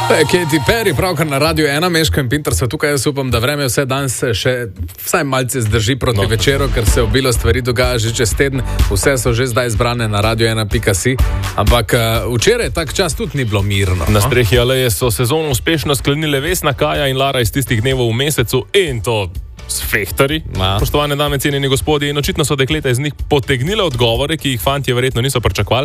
Katy Perry, pravkar na Radio 1, Meško in Pinter so tukaj. Jaz upam, da vreme vse danes še vsaj malce zdrži proti večeru, ker se obilo stvari dogaja že čez teden. Vse so že zdaj zbrane na radio1.si. Ampak včeraj tak čas tudi ni bilo mirno. Na strehi Aleje so sezono uspešno sklenile Vesna, Kaja in Lara iz tistih dnevov v mesecu in to s fehtarji. Poštovane dame, cenjeni gospodje, in očitno so dekleta iz njih potegnile odgovore, ki jih fantje verjetno niso pričakovali.